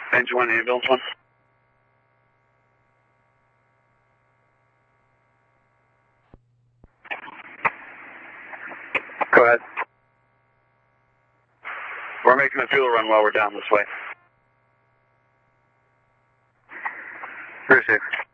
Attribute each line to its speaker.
Speaker 1: Engine 1, ambulance 1. Go ahead. We're making a fuel run while we're down this way. Appreciate it.